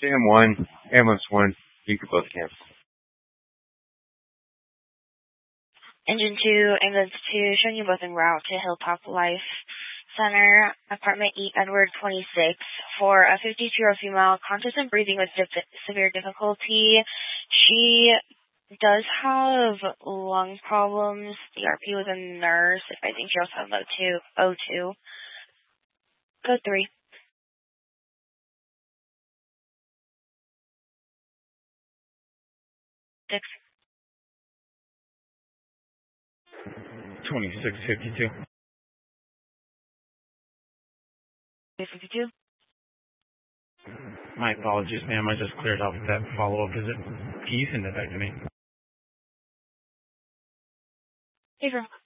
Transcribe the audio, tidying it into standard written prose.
Sam 1, Ambulance 1, you could both cancel. Engine 2, Ambulance 2, showing you both en route to Hilltop Life Center, apartment E, Edward 26, for a 52-year-old female, conscious and breathing with severe difficulty. She does have lung problems. The RP was a nurse. I think she also has O2. Code 3. 6. 2652. 52. My apologies, ma'am. I just cleared off that follow-up visit. Can you send that back to me? Hey, girl.